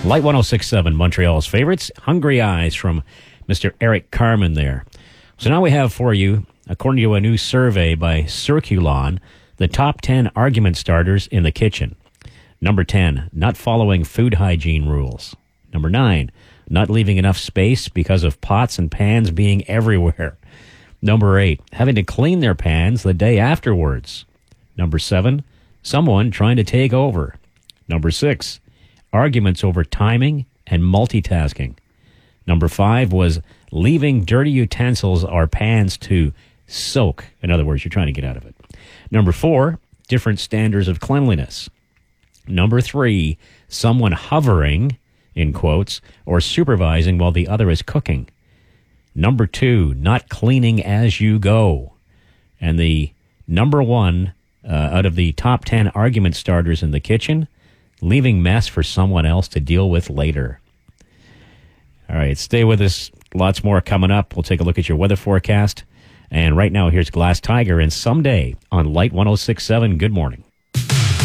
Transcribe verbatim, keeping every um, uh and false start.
Light one oh six point seven, Montreal's favorites. Hungry Eyes from Mister Eric Carmen there. So now we have for you, according to a new survey by Circulon, the top ten argument starters in the kitchen. Number ten, not following food hygiene rules. Number nine, not leaving enough space because of pots and pans being everywhere. Number eight, having to clean their pans the day afterwards. Number seven, someone trying to take over. Number six, arguments over timing and multitasking. Number five was leaving dirty utensils or pans to soak. In other words, you're trying to get out of it. Number four, different standards of cleanliness. Number three, someone hovering, in quotes, or supervising while the other is cooking. Number two, not cleaning as you go. And the number one uh, out of the top ten argument starters in the kitchen, leaving mess for someone else to deal with later. All right, stay with us. Lots more coming up. We'll take a look at your weather forecast. And right now, here's Glass Tiger and Someday on Light one oh six point seven. Good morning.